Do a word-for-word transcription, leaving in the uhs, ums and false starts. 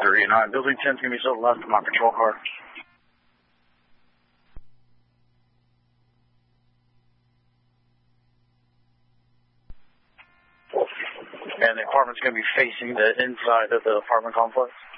three nine. Building ten is going to be so left of my patrol car. And the apartment's going to be facing the inside of the apartment complex.